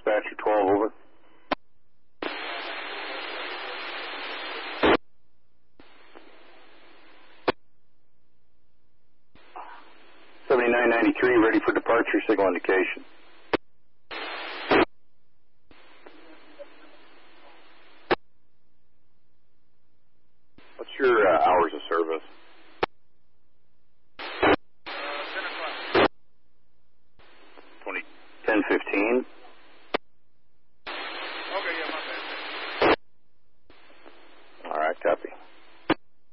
Dispatcher 12, over. .7993, ready for departure, signal indication. What's your hours of service? 10 o'clock. 10:15.